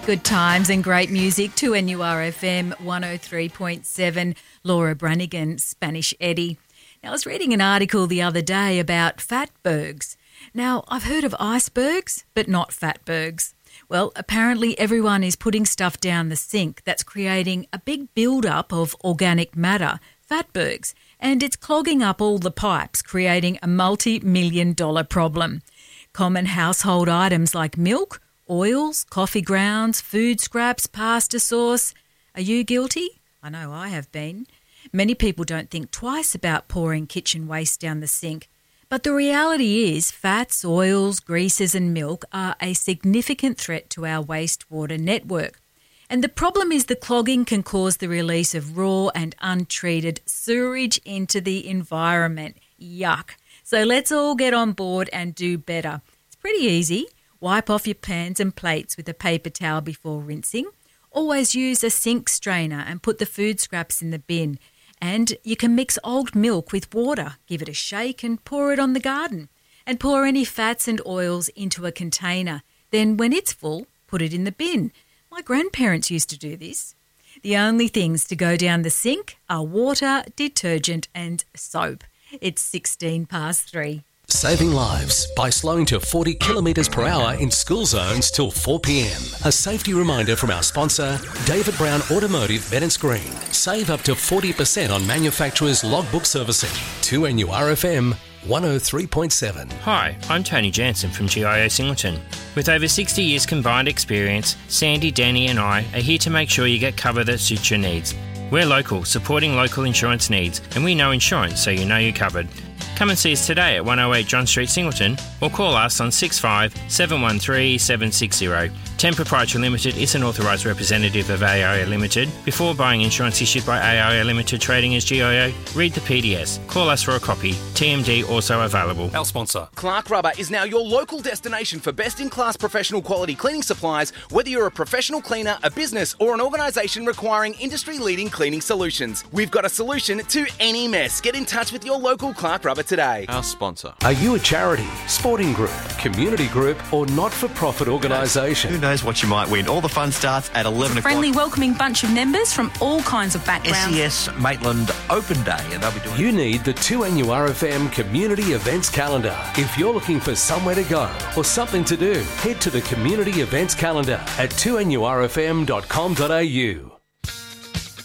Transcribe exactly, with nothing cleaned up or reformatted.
Good times and great music to N U R F M one oh three point seven. Laura Branigan, Spanish Eddie. Now, I was reading an article the other day about fatbergs. Now, I've heard of icebergs, but not fatbergs. Well, apparently everyone is putting stuff down the sink that's creating a big build-up of organic matter, fatbergs, and it's clogging up all the pipes, creating a multi-million dollar problem. Common household items like milk, oils, coffee grounds, food scraps, pasta sauce. Are you guilty? I know I have been. Many people don't think twice about pouring kitchen waste down the sink. But the reality is fats, oils, greases and milk are a significant threat to our wastewater network. And the problem is the clogging can cause the release of raw and untreated sewerage into the environment. Yuck. So let's all get on board and do better. It's pretty easy. Wipe off your pans and plates with a paper towel before rinsing. Always use a sink strainer and put the food scraps in the bin. And you can mix old milk with water, give it a shake and pour it on the garden. And pour any fats and oils into a container. Then when it's full, put it in the bin. My grandparents used to do this. The only things to go down the sink are water, detergent and soap. It's sixteen past three. Saving lives by slowing to forty kilometres per hour in school zones till four p.m. A safety reminder from our sponsor, David Brown Automotive Ben and Screen. Save up to forty percent on manufacturers' logbook servicing. two N U R F M one oh three point seven. Hi, I'm Tony Jansen from G I O Singleton. With over sixty years combined experience, Sandy, Danny and I are here to make sure you get cover that suits your needs. We're local, supporting local insurance needs, and we know insurance so you know you're covered. Come and see us today at one oh eight John Street, Singleton, or call us on six five seven one three seven six zero. Ten Proprietary Limited is an authorised representative of A I O Limited. Before buying insurance issued by A I O Limited trading as G I O, read the P D S. Call us for a copy. T M D also available. Our sponsor. Clark Rubber is now your local destination for best-in-class professional quality cleaning supplies, whether you're a professional cleaner, a business or an organisation requiring industry-leading cleaning solutions. We've got a solution to any mess. Get in touch with your local Clark Rubber today. Our sponsor. Are you a charity, sporting group, community group or not-for-profit organisation? Who knows what you might win? All the fun starts at eleven o'clock. Friendly, welcoming bunch of members from all kinds of backgrounds. S E S Maitland Open Day, and they'll be doing... You need the two N U R F M Community Events Calendar. If you're looking for somewhere to go or something to do, head to the Community Events Calendar at two N U R F M dot com dot a u.